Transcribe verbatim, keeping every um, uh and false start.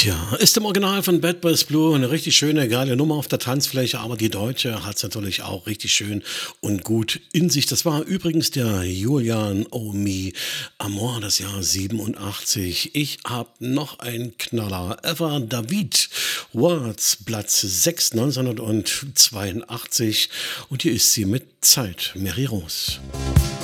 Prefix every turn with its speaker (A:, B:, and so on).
A: Tja, ist im Original von Bad Boys Blue eine richtig schöne, geile Nummer auf der Tanzfläche, aber die Deutsche hat's natürlich auch richtig schön und gut in sich. Das war übrigens der Julian Omi Amor, das Jahr siebenundachtzig. Ich habe noch einen Knaller. Eva David, Words, Platz sechs, neunzehnhundertzweiundachtzig. Und hier ist sie mit Zeit, Mary Rose.